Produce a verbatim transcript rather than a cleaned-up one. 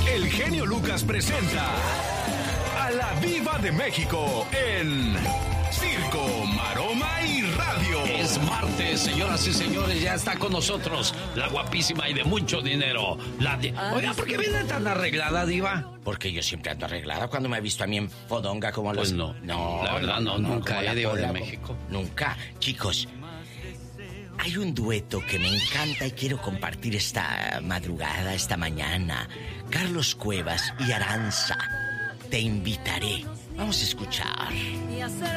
el genio Lucas presenta a la Diva de México en Circo, Maroma y Radio. Es martes, señoras y señores, ya está con nosotros la guapísima y de mucho dinero. La di- Oiga, ¿por qué viene tan arreglada, Diva? Porque yo siempre ando arreglada cuando me ha visto a mí en fodonga como Pues los... no, no, la verdad no, nunca como he la Diva de Pola, México. Nunca. Chicos, hay un dueto que me encanta y quiero compartir esta madrugada, esta mañana. Carlos Cuevas y Aranza, Te invitaré. Vamos a escuchar.